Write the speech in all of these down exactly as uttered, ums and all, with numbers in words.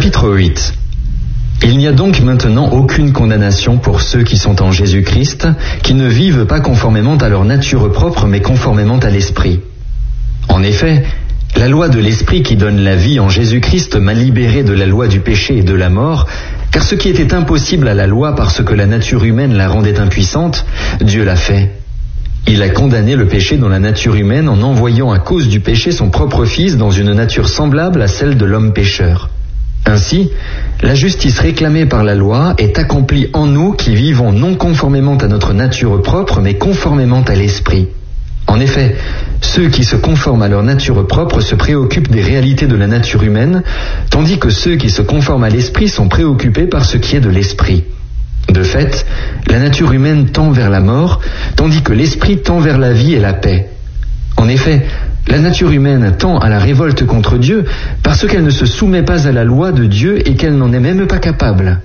Chapitre huit. Il n'y a donc maintenant aucune condamnation pour ceux qui sont en Jésus-Christ, qui ne vivent pas conformément à leur nature propre, mais conformément à l'Esprit. En effet, la loi de l'Esprit qui donne la vie en Jésus-Christ m'a libéré de la loi du péché et de la mort, car ce qui était impossible à la loi parce que la nature humaine la rendait impuissante, Dieu l'a fait. Il a condamné le péché dans la nature humaine en envoyant à cause du péché son propre Fils dans une nature semblable à celle de l'homme pécheur. Ainsi, la justice réclamée par la loi est accomplie en nous qui vivons non conformément à notre nature propre, mais conformément à l'Esprit. En effet, ceux qui se conforment à leur nature propre se préoccupent des réalités de la nature humaine, tandis que ceux qui se conforment à l'Esprit sont préoccupés par ce qui est de l'Esprit. De fait, la nature humaine tend vers la mort, tandis que l'Esprit tend vers la vie et la paix. En effet, la nature humaine tend à la révolte contre Dieu parce qu'elle ne se soumet pas à la loi de Dieu et qu'elle n'en est même pas capable.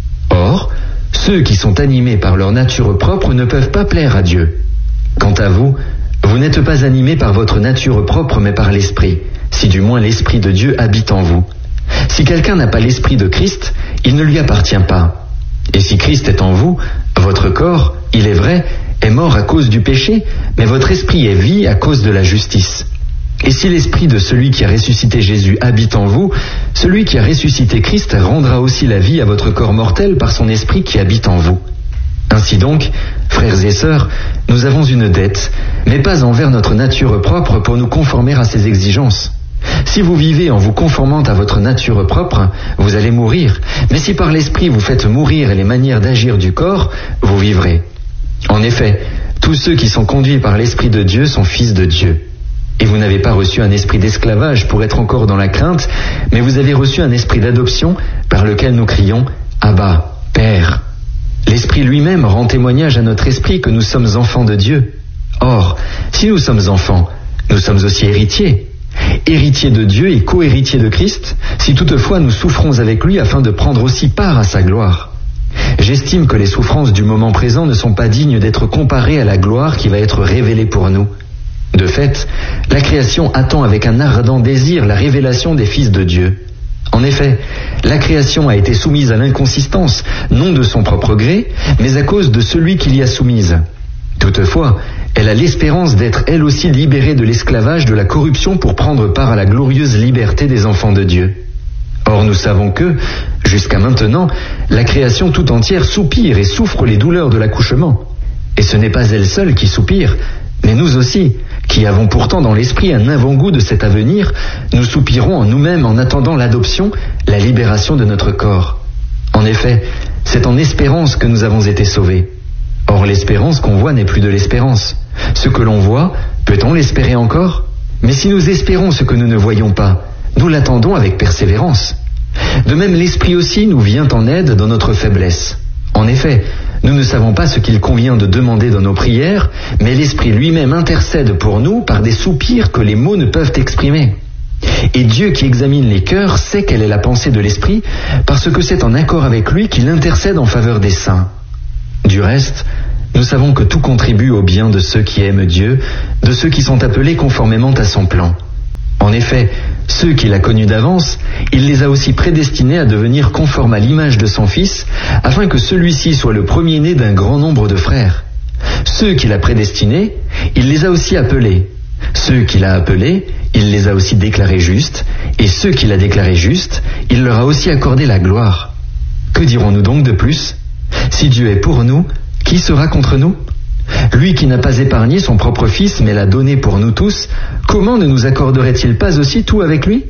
Or, ceux qui sont animés par leur nature propre ne peuvent pas plaire à Dieu. Quant à vous, vous n'êtes pas animés par votre nature propre mais par l'Esprit, si du moins l'Esprit de Dieu habite en vous. Si quelqu'un n'a pas l'Esprit de Christ, il ne lui appartient pas. Et si Christ est en vous, votre corps, il est vrai, est mort à cause du péché, mais votre esprit est vie à cause de la justice. Et si l'esprit de celui qui a ressuscité Jésus habite en vous, celui qui a ressuscité Christ rendra aussi la vie à votre corps mortel par son esprit qui habite en vous. Ainsi donc, frères et sœurs, nous avons une dette, mais pas envers notre nature propre pour nous conformer à ses exigences. Si vous vivez en vous conformant à votre nature propre, vous allez mourir, mais si par l'esprit vous faites mourir les manières d'agir du corps, vous vivrez. En effet, tous ceux qui sont conduits par l'Esprit de Dieu sont fils de Dieu. Et vous n'avez pas reçu un esprit d'esclavage pour être encore dans la crainte, mais vous avez reçu un esprit d'adoption par lequel nous crions « Abba, Père ». L'Esprit lui-même rend témoignage à notre esprit que nous sommes enfants de Dieu. Or, si nous sommes enfants, nous sommes aussi héritiers. Héritiers de Dieu et co-héritiers de Christ, si toutefois nous souffrons avec lui afin de prendre aussi part à sa gloire. J'estime que les souffrances du moment présent ne sont pas dignes d'être comparées à la gloire qui va être révélée pour nous. De fait, la création attend avec un ardent désir la révélation des fils de Dieu. En effet, la création a été soumise à l'inconsistance, non de son propre gré, mais à cause de celui qui l'y a soumise. Toutefois, elle a l'espérance d'être elle aussi libérée de l'esclavage de la corruption pour prendre part à la glorieuse liberté des enfants de Dieu. Or nous savons que, jusqu'à maintenant, la création tout entière soupire et souffre les douleurs de l'accouchement. Et ce n'est pas elle seule qui soupire, mais nous aussi, qui avons pourtant dans l'esprit un avant-goût de cet avenir, nous soupirons en nous-mêmes en attendant l'adoption, la libération de notre corps. En effet, c'est en espérance que nous avons été sauvés. Or l'espérance qu'on voit n'est plus de l'espérance. Ce que l'on voit, peut-on l'espérer encore? Mais si nous espérons ce que nous ne voyons pas, nous l'attendons avec persévérance. De même, l'Esprit aussi nous vient en aide dans notre faiblesse. En effet, nous ne savons pas ce qu'il convient de demander dans nos prières, mais l'Esprit lui-même intercède pour nous par des soupirs que les mots ne peuvent exprimer. Et Dieu qui examine les cœurs sait quelle est la pensée de l'Esprit, parce que c'est en accord avec lui qu'il intercède en faveur des saints. Du reste, nous savons que tout contribue au bien de ceux qui aiment Dieu, de ceux qui sont appelés conformément à son plan. En effet, ceux qu'il a connus d'avance, il les a aussi prédestinés à devenir conformes à l'image de son Fils, afin que celui-ci soit le premier-né d'un grand nombre de frères. Ceux qu'il a prédestinés, il les a aussi appelés. Ceux qu'il a appelés, il les a aussi déclarés justes, et ceux qu'il a déclarés justes, il leur a aussi accordé la gloire. Que dirons-nous donc de plus? Si Dieu est pour nous, qui sera contre nous? Lui qui n'a pas épargné son propre Fils, mais l'a donné pour nous tous, comment ne nous accorderait-il pas aussi tout avec lui?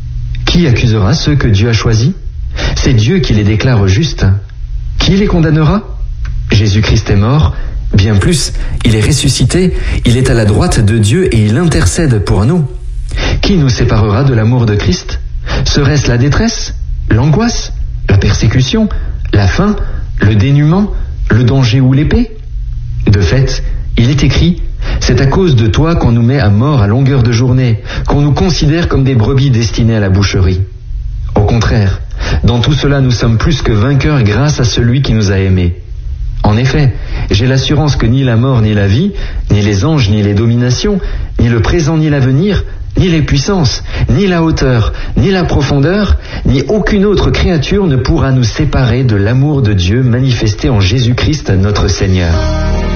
Qui accusera ceux que Dieu a choisis? C'est Dieu qui les déclare justes. Qui les condamnera? Jésus-Christ est mort, bien plus, il est ressuscité, il est à la droite de Dieu et il intercède pour nous. Qui nous séparera de l'amour de Christ? Serait-ce la détresse, l'angoisse, la persécution, la faim, le dénuement, le danger ou l'épée? De fait, il est écrit, c'est à cause de toi qu'on nous met à mort à longueur de journée, qu'on nous considère comme des brebis destinées à la boucherie. Au contraire, dans tout cela nous sommes plus que vainqueurs grâce à celui qui nous a aimés. En effet, j'ai l'assurance que ni la mort ni la vie, ni les anges ni les dominations, ni le présent ni l'avenir, ni les puissances, ni la hauteur, ni la profondeur, ni aucune autre créature ne pourra nous séparer de l'amour de Dieu manifesté en Jésus-Christ notre Seigneur.